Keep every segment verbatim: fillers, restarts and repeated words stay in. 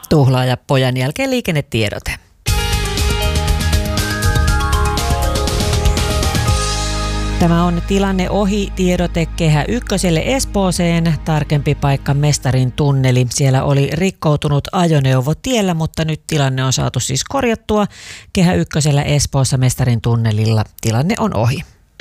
Tuhlaaja pojan jälkeen liikennetiedote. Tämä on tilanne ohi tiedote Kehä Ykköselle Espooseen, tarkempi paikka Mestarin tunneli. Siellä oli rikkoutunut ajoneuvo tiellä, mutta nyt tilanne on saatu siis korjattua. Kehä Ykkösellä Espoossa Mestarin tunnelilla tilanne on ohi.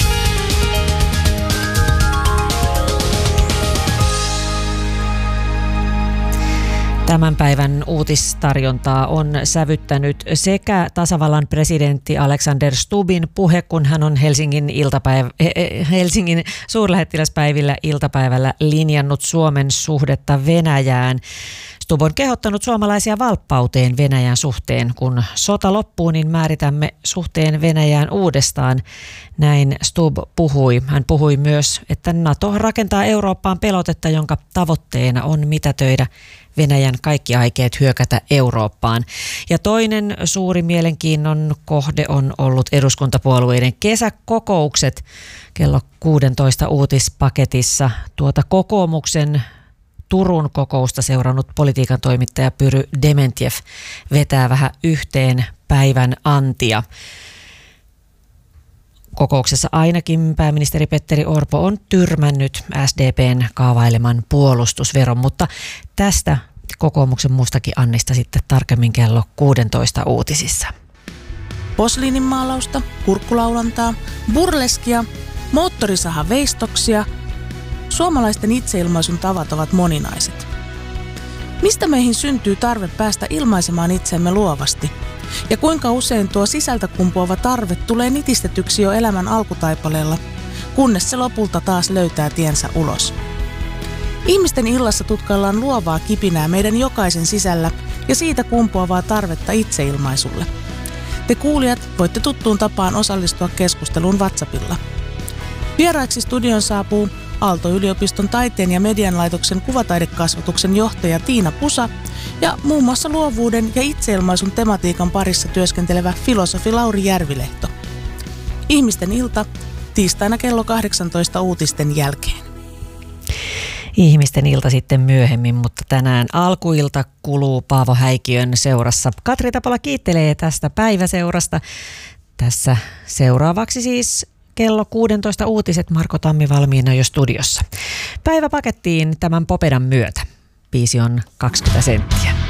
Tämän päivän uutistarjontaa on sävyttänyt sekä tasavallan presidentti Alexander Stubbin puhe, kun hän on Helsingin, iltapäivä, Helsingin suurlähettiläspäivillä iltapäivällä linjannut Suomen suhdetta Venäjään. Stubb on kehottanut suomalaisia valppauteen Venäjän suhteen. Kun sota loppuu, niin määritämme suhteen Venäjään uudestaan. Näin Stubb puhui. Hän puhui myös, että NATO rakentaa Eurooppaan pelotetta, jonka tavoitteena on mitätöidä Venäjän kaikki aikeet hyökätä Eurooppaan. Ja toinen suuri mielenkiinnon kohde on ollut eduskuntapuolueiden kesäkokoukset kello kuusitoista uutispaketissa. Tuota kokoomuksen Turun kokousta seurannut politiikan toimittaja Pyry Dementjev vetää vähän yhteen päivän antia. Kokouksessa ainakin pääministeri Petteri Orpo on tyrmännyt S D P:n kaavaileman puolustusveron, mutta tästä kokoomuksen muustakin Annista sitten tarkemmin kello kuusitoista uutisissa. Posliininmaalausta, kurkkulaulantaa, burleskia, moottorisahaveistoksia. Suomalaisten itseilmaisun tavat ovat moninaiset. Mistä meihin syntyy tarve päästä ilmaisemaan itsemme luovasti? Ja kuinka usein tuo sisältä kumpuava tarve tulee nitistetyksi jo elämän alkutaipaleella, kunnes se lopulta taas löytää tiensä ulos? Ihmisten illassa tutkaillaan luovaa kipinää meidän jokaisen sisällä ja siitä kumpuavaa tarvetta itseilmaisulle. Te kuulijat voitte tuttuun tapaan osallistua keskusteluun WhatsAppilla. Vieraiksi studion saapuu Aalto-yliopiston taiteen ja median laitoksen kuvataidekasvatuksen johtaja Tiina Pusa ja muun muassa luovuuden ja itseilmaisun tematiikan parissa työskentelevä filosofi Lauri Järvilehto. Ihmisten ilta tiistaina kello kahdeksantoista uutisten jälkeen. Ihmisten ilta sitten myöhemmin, mutta tänään alkuilta kuluu Paavo Häikiön seurassa. Katri Tapola kiittelee tästä päiväseurasta. Tässä seuraavaksi siis kello kuusitoista uutiset, Marko Tammi valmiina jo studiossa. Päivä pakettiin tämän Popedan myötä. Biisi on kaksikymmentä senttiä.